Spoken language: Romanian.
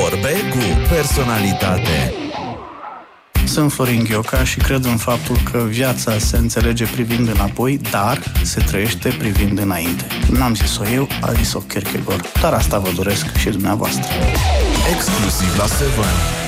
Vorbe cu personalitate. Sunt Florin Ghioca și cred în faptul că viața se înțelege privind înapoi, dar se trăiește privind înainte. N-am zis-o eu, a zis-o Kierkegaard. Dar asta vă doresc și dumneavoastră. Exclusiv la 7.